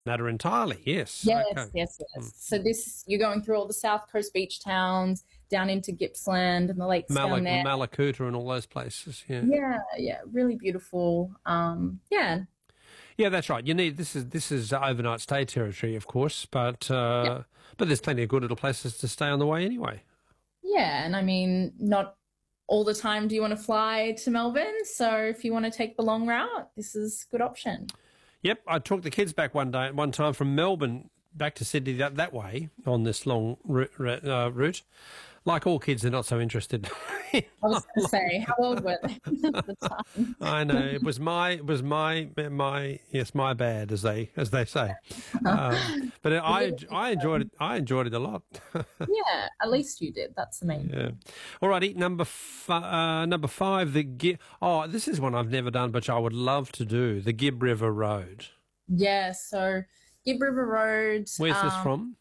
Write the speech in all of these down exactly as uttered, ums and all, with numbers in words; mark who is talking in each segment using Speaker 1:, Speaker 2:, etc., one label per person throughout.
Speaker 1: matter entirely. Yes.
Speaker 2: Yes,
Speaker 1: Okay.
Speaker 2: yes, yes. So this, you're going through all the South Coast beach towns, down into Gippsland and the lakes down
Speaker 1: Malak,
Speaker 2: there.
Speaker 1: Malakuta and all those places. Yeah.
Speaker 2: Yeah, yeah, really beautiful. Um, yeah,
Speaker 1: Yeah, that's right. You need this is this is overnight stay territory, of course, but uh,
Speaker 2: yep.
Speaker 1: but there's plenty of good little places to stay on the way anyway.
Speaker 2: Yeah, and I mean, not all the time do you want to fly to Melbourne. So if you want to take the long route, this is a good option.
Speaker 1: Yep, I took the kids back one day, one time from Melbourne back to Sydney that, that way on this long route, uh, route. Like all kids, they're not so interested.
Speaker 2: I was going to say, how old were they at the time?
Speaker 1: I know it was my it was my my yes my bad as they as they say, um, but I I enjoyed it I enjoyed it a lot.
Speaker 2: Yeah, at least you did. That's the main.
Speaker 1: Yeah. Alrighty, number f- uh, number five. The Gi- oh, this is one I've never done, but I would love to do. The Gibb River Road.
Speaker 2: Yeah. So Gibb River Road.
Speaker 1: Where's
Speaker 2: um,
Speaker 1: this from?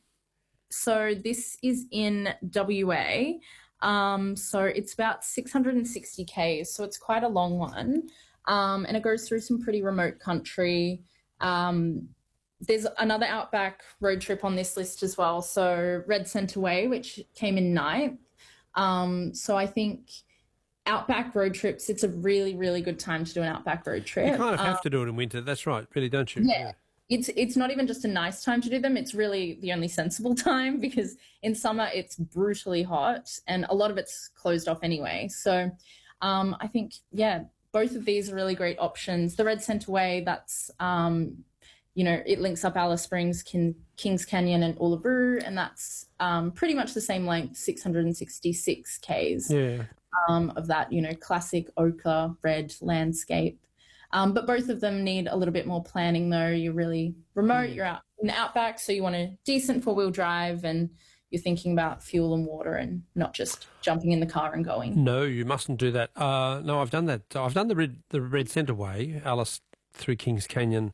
Speaker 2: So this is in W A. Um, so it's about six hundred sixty kays. So it's quite a long one. Um, and it goes through some pretty remote country. Um, there's another outback road trip on this list as well. So Red Centre Way, which came in ninth. Um, so I think outback road trips, it's a really, really good time to do an outback road trip.
Speaker 1: You kind of have
Speaker 2: um,
Speaker 1: to do it in winter. That's right, really, don't you?
Speaker 2: Yeah. yeah. It's it's not even just a nice time to do them. It's really the only sensible time because in summer it's brutally hot and a lot of it's closed off anyway. So um, I think, yeah, both of these are really great options. The Red Centre Way, that's, um, you know, it links up Alice Springs, Kin- Kings Canyon and Uluru, and that's um, pretty much the same length, six hundred sixty-six kays
Speaker 1: Yeah.
Speaker 2: um, of that, you know, classic ochre red landscape. Um, but both of them need a little bit more planning, though. You're really remote. Mm. You're out in the outback, so you want a decent four-wheel drive, and you're thinking about fuel and water, and not just jumping in the car and going.
Speaker 1: No, you mustn't do that. Uh, no, I've done that. I've done the Red the Red Centre Way, Alice through Kings Canyon,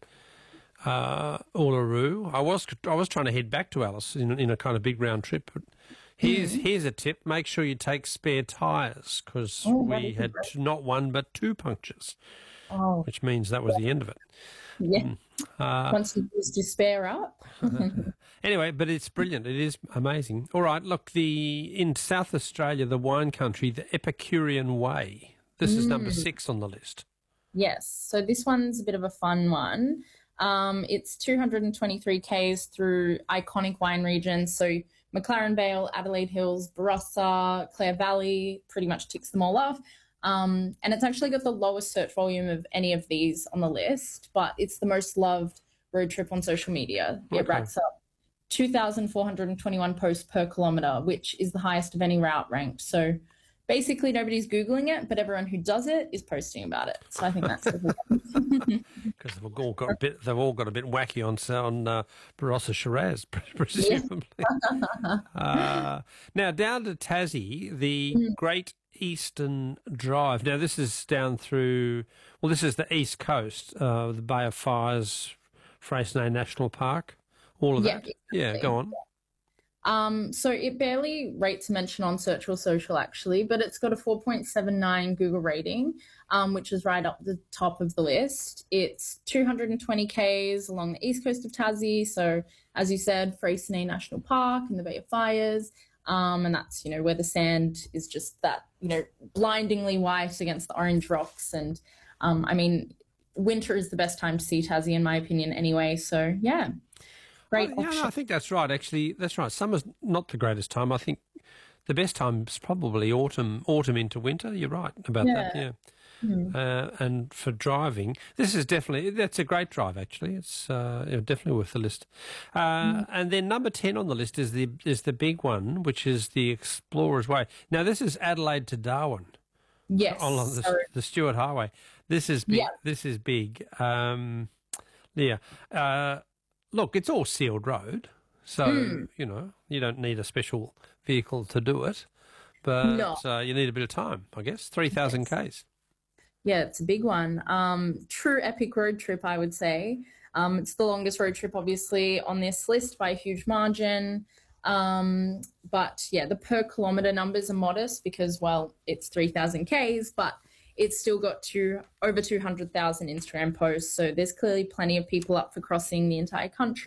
Speaker 1: uh, Uluru. I was I was trying to head back to Alice in in a kind of big round trip. But here's mm. here's a tip: make sure you take spare tyres because oh, we had two, not one but two punctures.
Speaker 2: Oh.
Speaker 1: Which means that was the end of it.
Speaker 2: Yeah. Uh, Once you used your spare up.
Speaker 1: Anyway, but it's brilliant. It is amazing. All right, look, the in South Australia, the wine country, the Epicurean Way. This mm. is number six on the list.
Speaker 2: Yes. So this one's a bit of a fun one. Um, it's two hundred twenty-three kays through iconic wine regions. So McLaren Vale, Adelaide Hills, Barossa, Clare Valley, pretty much ticks them all off. Um, and it's actually got the lowest search volume of any of these on the list, but it's the most loved road trip on social media. Okay. It racks up two thousand four hundred twenty-one posts per kilometre, which is the highest of any route ranked. So basically nobody's Googling it, but everyone who does it is posting about it. So I think that's
Speaker 1: because they've all got a bit. They've all got a bit wacky on on uh, Barossa Shiraz, presumably. Yeah. uh, now down to Tassie, the mm. Great Eastern Drive. Now this is down through. Well, this is the east coast, uh, the Bay of Fires, Freycinet National Park, all of
Speaker 2: yeah,
Speaker 1: that.
Speaker 2: Exactly.
Speaker 1: Yeah, go on.
Speaker 2: Um, so it barely rates a mention on Search or Social, actually, but it's got a four point seven nine Google rating, um, which is right up the top of the list. It's two hundred twenty kays along the east coast of Tassie. So, as you said, Freycinet National Park and the Bay of Fires. Um, and that's, you know, where the sand is just that, you know, blindingly white against the orange rocks. And, um, I mean, winter is the best time to see Tassie, in my opinion, anyway. So, yeah. Great
Speaker 1: well, yeah, no, I think that's right, actually. That's right. Summer's not the greatest time. I think the best time is probably autumn, autumn into winter. You're right about
Speaker 2: yeah.
Speaker 1: that, yeah.
Speaker 2: Mm.
Speaker 1: Uh, and for driving, this is definitely, that's a great drive, actually. It's uh, definitely worth the list. Uh, mm. And then number ten on the list is the is the big one, which is the Explorers Way. Now, this is Adelaide to Darwin.
Speaker 2: Yes.
Speaker 1: Along the, the Stuart Highway. This is big.
Speaker 2: Yeah.
Speaker 1: This is big. Um, yeah. Uh, Look, it's all sealed road, so, mm. you know, you don't need a special vehicle to do it, but
Speaker 2: no.
Speaker 1: uh, you need a bit of time, I guess, three thousand
Speaker 2: yes.
Speaker 1: kays.
Speaker 2: Yeah, it's a big one. Um, true epic road trip, I would say. Um, it's the longest road trip, obviously, on this list by a huge margin. Um, but, yeah, the per kilometre numbers are modest because, well, it's three thousand kays, but it's still got two over two hundred thousand Instagram posts. So there's clearly plenty of people up for crossing the entire country.